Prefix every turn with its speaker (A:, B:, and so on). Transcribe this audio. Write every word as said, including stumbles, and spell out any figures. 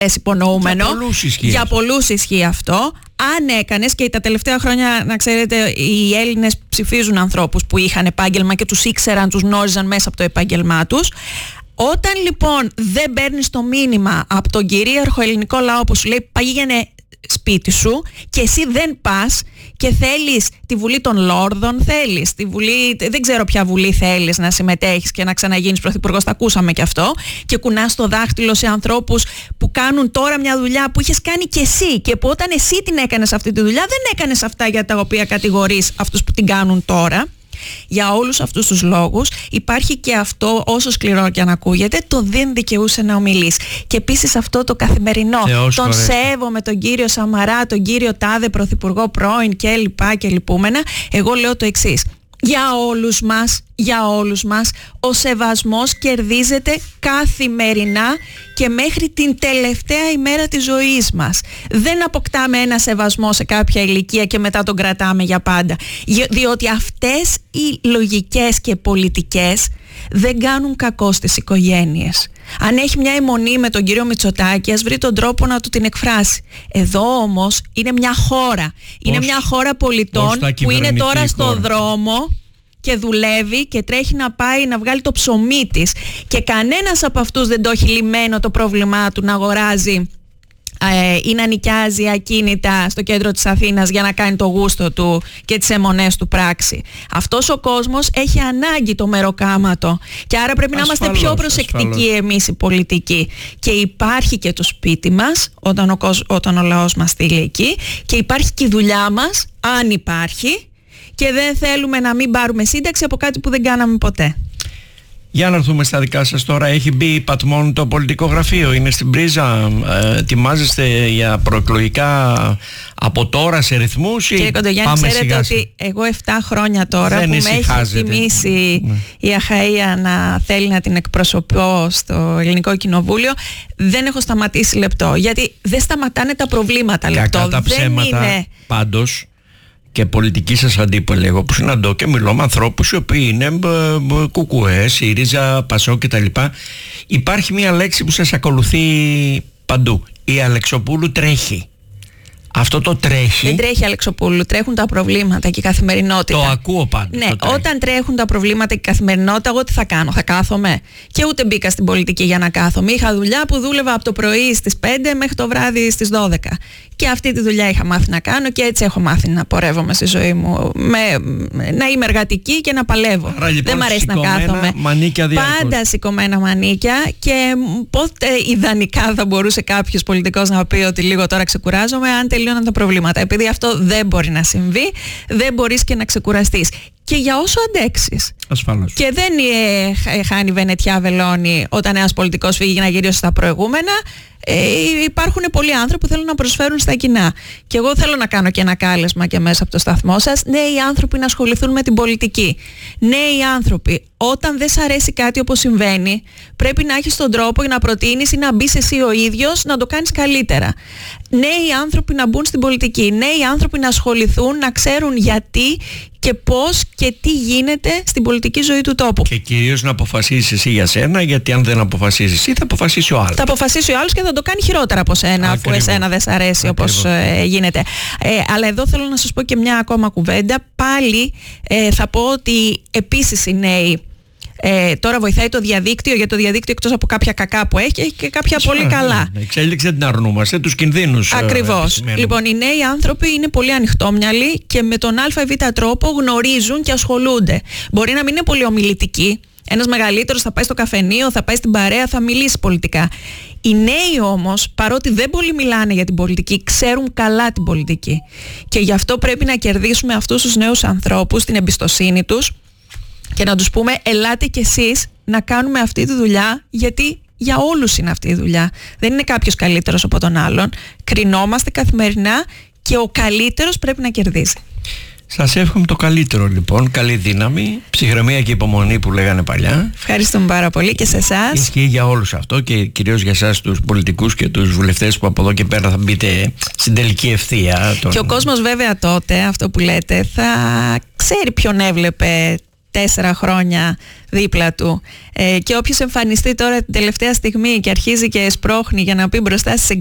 A: υπονοούμενο.
B: Για πολλούς ισχύει,
A: για πολλούς ισχύει αυτό. Αν έκανες, και τα τελευταία χρόνια, να ξέρετε, οι Έλληνες ψηφίζουν ανθρώπους που είχαν επάγγελμα και τους ήξεραν, τους γνώριζαν μέσα από το επάγγελμά τους. Όταν λοιπόν δεν παίρνεις το μήνυμα από τον κυρίαρχο ελληνικό λαό που σου λέει πήγαινε σπίτι σου και εσύ δεν πας και θέλεις τη Βουλή των Λόρδων, θέλεις τη Βουλή, δεν ξέρω ποια Βουλή θέλεις να συμμετέχεις και να ξαναγίνεις πρωθυπουργός, τα ακούσαμε και αυτό, και κουνάς το δάχτυλο σε ανθρώπους που κάνουν τώρα μια δουλειά που είχες κάνει και εσύ, και που όταν εσύ την έκανες αυτή τη δουλειά δεν έκανες αυτά για τα οποία κατηγορείς αυτούς που την κάνουν τώρα. Για όλους αυτούς τους λόγους υπάρχει και αυτό, όσο σκληρό και αν ακούγεται, το δεν δικαιούσε να ομιλείς. Και επίσης αυτό το καθημερινό,
B: Θεός
A: τον
B: χωρές.
A: σέβομαι τον κύριο Σαμαρά, τον κύριο Τάδε πρωθυπουργό πρώην και λοιπά και λυπούμενα. Εγώ λέω το εξής: για όλους μας, για όλους μας, ο σεβασμός κερδίζεται καθημερινά και μέχρι την τελευταία ημέρα της ζωής μας. Δεν αποκτάμε ένα σεβασμό σε κάποια ηλικία και μετά τον κρατάμε για πάντα. Διότι αυτές οι λογικές και πολιτικές δεν κάνουν κακό στις οικογένειες. Αν έχει μια αιμονή με τον κύριο Μητσοτάκη, ας βρει τον τρόπο να του την εκφράσει. Εδώ όμως είναι μια χώρα. Πώς, είναι μια χώρα πολιτών που είναι τώρα στο χώρα. δρόμο και δουλεύει και τρέχει να πάει να βγάλει το ψωμί της. Και κανένας από αυτούς δεν το έχει λυμμένο το πρόβλημά του να αγοράζει ε, ή να νοικιάζει ακίνητα στο κέντρο της Αθήνας για να κάνει το γούστο του και τις αιμονές του πράξη. Αυτός ο κόσμος έχει ανάγκη το μεροκάματο και άρα πρέπει ασφαλώς, να είμαστε πιο προσεκτικοί ασφαλώς. Εμείς οι πολιτικοί. Και υπάρχει και το σπίτι μας όταν ο, όταν ο λαός μας στείλει εκεί, και υπάρχει και η δουλειά μας, αν υπάρχει, και δεν θέλουμε να μην πάρουμε σύνταξη από κάτι που δεν κάναμε ποτέ.
B: Για να έρθουμε στα δικά σας τώρα. Έχει μπει πατμόν το πολιτικό γραφείο, είναι στην πρίζα, ε, ετοιμάζεστε για προεκλογικά από τώρα σε ρυθμούς?
A: Κύριε Κοντογιάννη, ξέρετε σιγά ότι εγώ εφτά χρόνια τώρα δεν που με έχει τιμήσει ναι. η Αχαΐα να θέλει να την εκπροσωπώ στο Ελληνικό Κοινοβούλιο, δεν έχω σταματήσει λεπτό, γιατί δεν σταματάνε τα προβλήματα λεπτό.
B: Κακά τα ψέματα δεν είναι... πάντως, και πολιτική σας αντίπαλοι, εγώ που συναντώ και μιλώ με ανθρώπους οι οποίοι είναι Κουκουέ, ΣΥΡΙΖΑ, ΠΑΣΟ κτλ. Υπάρχει μια λέξη που σας ακολουθεί παντού: η Αλεξοπούλου τρέχει. Αυτό το τρέχει.
A: Δεν τρέχει Αλεξοπούλου, τρέχουν τα προβλήματα και η καθημερινότητα.
B: Το ακούω πάντα.
A: Ναι, όταν τρέχουν τα προβλήματα και η καθημερινότητα, εγώ τι θα κάνω, θα κάθομαι? Και ούτε μπήκα στην πολιτική για να κάθομαι. Είχα δουλειά που δούλευα από το πρωί στις πέντε μέχρι το βράδυ στις δώδεκα. Και αυτή τη δουλειά είχα μάθει να κάνω και έτσι έχω μάθει να πορεύομαι στη ζωή μου. Με, να είμαι εργατική και να παλεύω.
B: Άρα, λοιπόν,
A: δεν μ' αρέσει να κάθομαι. Πάντα σηκωμένα μανίκια, και πότε ιδανικά θα μπορούσε κάποιος πολιτικός να πει ότι λίγο τώρα ξεκουράζομαι, αν τελείωναν τα προβλήματα. Επειδή αυτό δεν μπορεί να συμβεί, δεν μπορείς και να ξεκουραστείς. Και για όσο αντέξεις.
B: Ασφαλώς.
A: Και δεν ε, χάνει Βενετιά βελόνι όταν ένας πολιτικός φύγει να γυρίσει στα προηγούμενα. Ε, υπάρχουν πολλοί άνθρωποι που θέλουν να προσφέρουν στα κοινά. Και εγώ θέλω να κάνω και ένα κάλεσμα και μέσα από το σταθμό σας. Νέοι άνθρωποι να ασχοληθούν με την πολιτική. Νέοι άνθρωποι, όταν δεν σ' αρέσει κάτι όπως συμβαίνει, πρέπει να έχεις τον τρόπο να προτείνεις ή να μπεις εσύ ο ίδιος να το κάνεις καλύτερα. Νέοι άνθρωποι να μπουν στην πολιτική. Νέοι άνθρωποι να ασχοληθούν, να ξέρουν γιατί και πώς και τι γίνεται στην πολιτική ζωή του τόπου.
B: Και κυρίως να αποφασίσεις εσύ για σένα, γιατί αν δεν αποφασίσεις εσύ, θα αποφασίσει ο άλλος.
A: Θα αποφασίσει ο άλλος και θα το κάνει χειρότερα από σένα, αφού εσένα δεν σ' αρέσει όπως ε, γίνεται. Ε, αλλά εδώ θέλω να σας πω και μια ακόμα κουβέντα. Πάλι ε, θα πω ότι επίσης οι νέοι. Ε, τώρα βοηθάει το διαδίκτυο, για το διαδίκτυο εκτός από κάποια κακά που έχει, έχει και κάποια Σωστά, πολύ καλά.
B: Ναι, εξέλιξη δεν την αρνούμαστε, τους κινδύνους.
A: Ακριβώς. Ε, λοιπόν, οι νέοι άνθρωποι είναι πολύ ανοιχτόμυαλοι και με τον ΑΒ τρόπο γνωρίζουν και ασχολούνται. Μπορεί να μην είναι πολύ ομιλητικοί. Ένας μεγαλύτερος θα πάει στο καφενείο, θα πάει στην παρέα, θα μιλήσει πολιτικά. Οι νέοι όμως, παρότι δεν πολύ μιλάνε για την πολιτική, ξέρουν καλά την πολιτική. Και γι' αυτό πρέπει να κερδίσουμε αυτούς τους νέους ανθρώπους, την εμπιστοσύνη τους, και να τους πούμε ελάτε κι εσείς να κάνουμε αυτή τη δουλειά, γιατί για όλους είναι αυτή η δουλειά. Δεν είναι κάποιος καλύτερος από τον άλλον. Κρινόμαστε καθημερινά και ο καλύτερος πρέπει να κερδίσει.
B: Σας εύχομαι το καλύτερο λοιπόν, καλή δύναμη, ψυχραιμία και υπομονή που λέγανε παλιά.
A: Ευχαριστούμε πάρα πολύ και σε εσάς.
B: Ισχύει για όλους αυτό και κυρίως για εσάς τους πολιτικούς και τους βουλευτές που από εδώ και πέρα θα μπείτε στην τελική ευθεία. Τον...
A: Και ο κόσμος βέβαια τότε, αυτό που λέτε, θα ξέρει ποιον έβλεπε τέσσερα χρόνια δίπλα του. Ε, και όποιος εμφανιστεί τώρα την τελευταία στιγμή και αρχίζει και σπρώχνει για να πει μπροστά στις